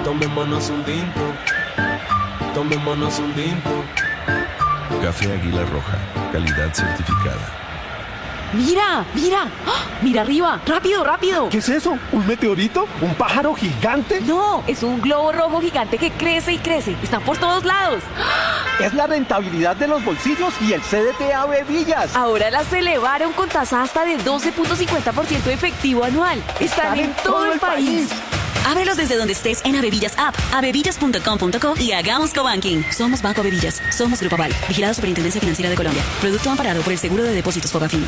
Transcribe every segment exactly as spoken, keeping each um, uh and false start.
Tomémonos un tinto, tomémonos un tinto. Café Águila Roja, calidad certificada. ¡Mira! ¡Mira! ¡Ah! ¡Mira arriba! ¡Rápido, rápido! ¿Qué es eso? ¿Un meteorito? ¿Un pájaro gigante? No, es un globo rojo gigante que crece y crece. Están por todos lados. ¡Ah! Es la rentabilidad de los bolsillos y el C D T Ave Villas. Ahora las elevaron con tasa hasta de doce punto cincuenta por ciento efectivo anual. Están, Están en, en todo, todo el país. país. Ábrelos desde donde estés en Avevillas App, avevillas punto com punto co y hagamos cobanking. Somos Banco Avevillas. Somos Grupo Aval. Vigilado Superintendencia Financiera de Colombia. Producto amparado por el Seguro de Depósitos Fogafín.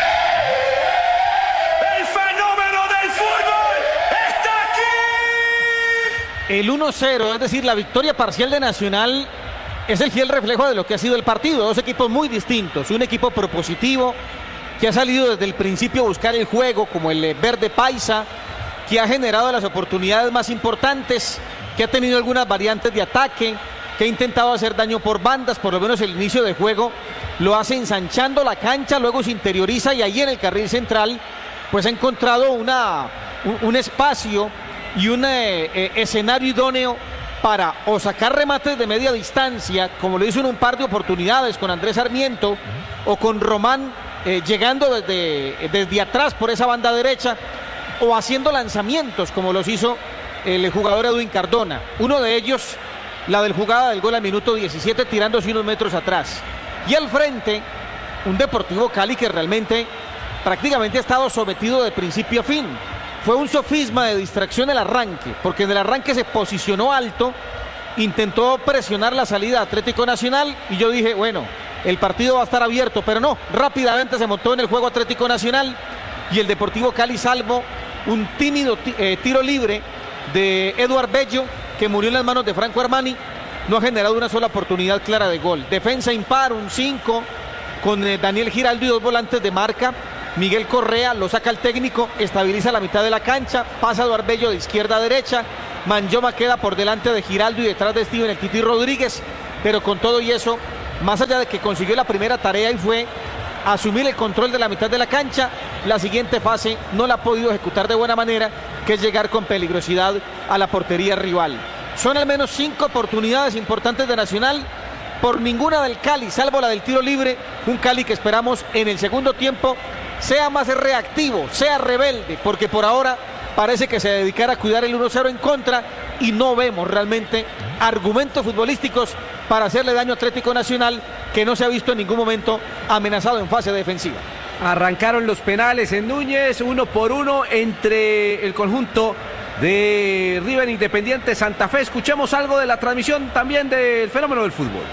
¡El fenómeno del fútbol está aquí! El uno cero, es decir, la victoria parcial de Nacional, es el fiel reflejo de lo que ha sido el partido. Dos equipos muy distintos. Un equipo propositivo que ha salido desde el principio a buscar el juego, como el Verde Paisa, que ha generado las oportunidades más importantes, que ha tenido algunas variantes de ataque, que ha intentado hacer daño por bandas. Por lo menos el inicio de juego lo hace ensanchando la cancha, luego se interioriza y ahí en el carril central pues ha encontrado una, un, un espacio y un eh, eh, escenario idóneo para o sacar remates de media distancia, como lo hizo en un par de oportunidades con Andrés Sarmiento, o con Román eh, llegando desde, desde atrás por esa banda derecha, o haciendo lanzamientos como los hizo el jugador Edwin Cardona. Uno de ellos, la del jugada del gol al minuto diecisiete, tirándose unos metros atrás. Y al frente, un Deportivo Cali que realmente prácticamente ha estado sometido de principio a fin. Fue un sofisma de distracción el arranque, porque en el arranque se posicionó alto, intentó presionar la salida de Atlético Nacional y yo dije, bueno, el partido va a estar abierto, pero no, rápidamente se montó en el juego Atlético Nacional y el Deportivo Cali, salvo un tímido eh, tiro libre de Eduard Bello, que murió en las manos de Franco Armani, no ha generado una sola oportunidad clara de gol. Defensa impar, un cinco, con eh, Daniel Giraldo y dos volantes de marca. Miguel Correa lo saca el técnico, estabiliza la mitad de la cancha, pasa Eduard Bello de izquierda a derecha, Manyoma queda por delante de Giraldo y detrás de Steven el Titi Rodríguez, pero con todo y eso, más allá de que consiguió la primera tarea y fue asumir el control de la mitad de la cancha, la siguiente fase no la ha podido ejecutar de buena manera, que es llegar con peligrosidad a la portería rival. Son al menos cinco oportunidades importantes de Nacional, por ninguna del Cali, salvo la del tiro libre, un Cali que esperamos en el segundo tiempo sea más reactivo, sea rebelde, porque por ahora parece que se dedicará a cuidar el uno cero en contra y no vemos realmente argumentos futbolísticos para hacerle daño a Atlético Nacional, que no se ha visto en ningún momento amenazado en fase defensiva. Arrancaron los penales en Núñez, uno por uno entre el conjunto de River Independiente Santa Fe. Escuchemos algo de la transmisión también del fenómeno del fútbol.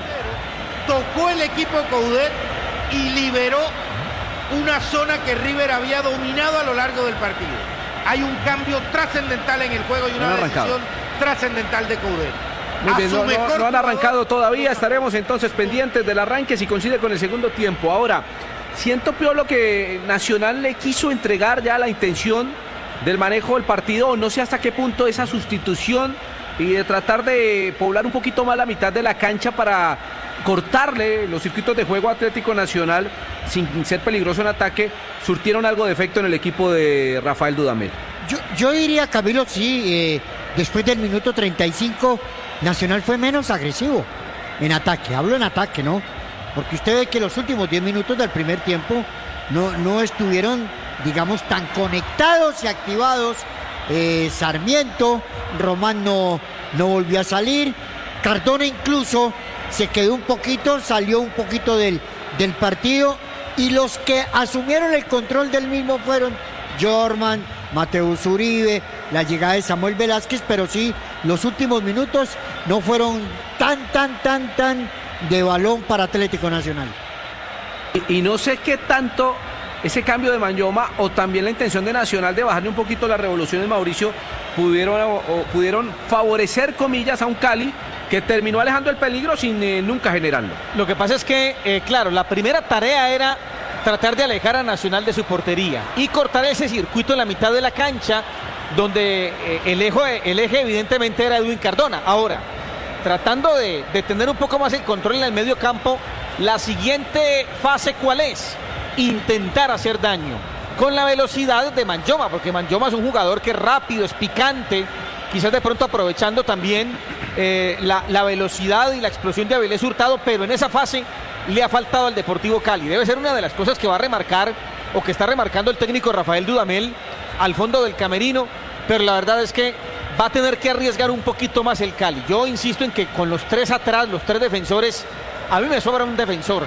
Tocó el equipo Coudet y liberó una zona que River había dominado a lo largo del partido. Hay un cambio trascendental en el juego y una decisión trascendental de Coudet. Muy bien, no, no, no han arrancado todavía, estaremos entonces pendientes del arranque si coincide con el segundo tiempo. Ahora, siento, Piolo, que Nacional le quiso entregar ya la intención del manejo del partido, o no sé hasta qué punto esa sustitución y de tratar de poblar un poquito más la mitad de la cancha para cortarle los circuitos de juego a Atlético Nacional sin ser peligroso en ataque, surtieron algo de efecto en el equipo de Rafael Dudamel. Yo, yo diría, Camilo, sí, eh, después del minuto treinta y cinco, Nacional fue menos agresivo en ataque, hablo en ataque, ¿no? Porque usted ve que los últimos diez minutos del primer tiempo no, no estuvieron, digamos, tan conectados y activados. Eh, Sarmiento, Román no, no volvió a salir, Cardona incluso se quedó un poquito, salió un poquito del, del partido, y los que asumieron el control del mismo fueron Jorman, Mateus Uribe, la llegada de Samuel Velázquez, pero sí, los últimos minutos no fueron tan, tan, tan, tan de balón para Atlético Nacional. Y, y no sé qué tanto ese cambio de Manyoma o también la intención de Nacional de bajarle un poquito las revoluciones, Mauricio, pudieron, o, o pudieron favorecer, comillas, a un Cali que terminó alejando el peligro sin eh, nunca generarlo. Lo que pasa es que, eh, claro, la primera tarea era tratar de alejar a Nacional de su portería y cortar ese circuito en la mitad de la cancha, donde eh, el, eje, el eje evidentemente era Edwin Cardona. Ahora, tratando de, de tener un poco más el control en el medio campo, la siguiente fase, ¿cuál es? Intentar hacer daño con la velocidad de Manyoma, porque Manyoma es un jugador que es rápido, es picante, quizás de pronto aprovechando también eh, la, la velocidad y la explosión de Avilés Hurtado, pero en esa fase le ha faltado al Deportivo Cali. Debe ser una de las cosas que va a remarcar o que está remarcando el técnico Rafael Dudamel al fondo del camerino, pero la verdad es que va a tener que arriesgar un poquito más el Cali. Yo insisto en que con los tres atrás, los tres defensores, a mí me sobra un defensor.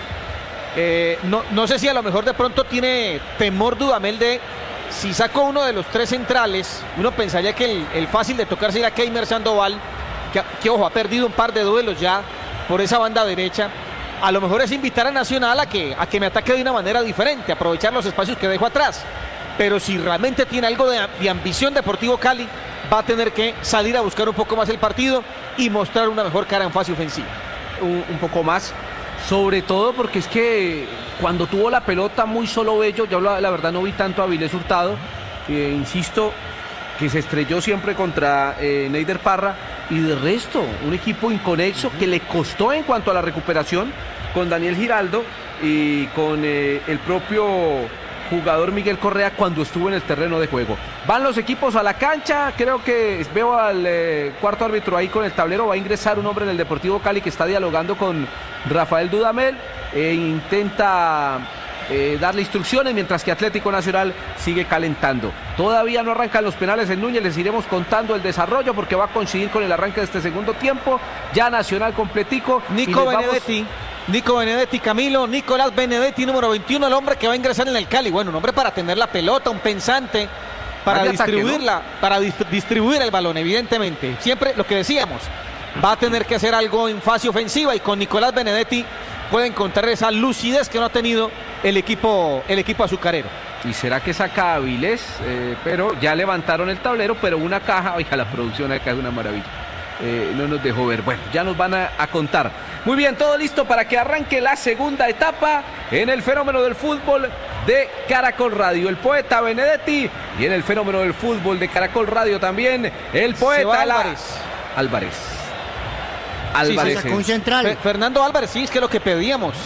Eh, no, no sé si a lo mejor de pronto tiene temor Dudamel de, si saco uno de los tres centrales, uno pensaría que el, el fácil de tocar sería Keimer Sandoval, que, que ojo, ha perdido un par de duelos ya por esa banda derecha. A lo mejor es invitar a Nacional a que, a que me ataque de una manera diferente, aprovechar los espacios que dejo atrás. Pero si realmente tiene algo de, de ambición Deportivo Cali, va a tener que salir a buscar un poco más el partido y mostrar una mejor cara en fase ofensiva. Un, un poco más, sobre todo porque es que cuando tuvo la pelota muy solo Bello, yo la, la verdad no vi tanto a Avilés Hurtado, eh, insisto, que se estrelló siempre contra eh, Neider Parra, y de resto, un equipo inconexo que le costó en cuanto a la recuperación con Daniel Giraldo y con eh, el propio jugador Miguel Correa cuando estuvo en el terreno de juego. Van los equipos a la cancha, creo que veo al eh, cuarto árbitro ahí con el tablero, va a ingresar un hombre en el Deportivo Cali que está dialogando con Rafael Dudamel, e intenta eh, darle instrucciones mientras que Atlético Nacional sigue calentando. Todavía no arrancan los penales en Núñez, les iremos contando el desarrollo porque va a coincidir con el arranque de este segundo tiempo. Ya Nacional completico. Nico Benedetti. Vamos... Nico Benedetti, Camilo, Nicolás Benedetti, número veintiuno, el hombre que va a ingresar en el Cali. Bueno, un hombre para tener la pelota, un pensante, para distribuirla, ataque, ¿no? para dist- distribuir el balón, evidentemente. Siempre lo que decíamos, va a tener que hacer algo en fase ofensiva, y con Nicolás Benedetti puede encontrar esa lucidez que no ha tenido el equipo, el equipo azucarero. ¿Y será que saca Avilés? Eh, pero ya levantaron el tablero, pero una caja, oiga, la producción acá es una maravilla. Eh, no nos dejó ver. Bueno, ya nos van a, a contar. Muy bien, todo listo para que arranque la segunda etapa en el fenómeno del fútbol de Caracol Radio. El poeta Benedetti, y en el fenómeno del fútbol de Caracol Radio también el poeta Álvarez. La... Álvarez. Álvarez. Sí, sacó un central. Fernando Álvarez, sí, es que es lo que pedíamos.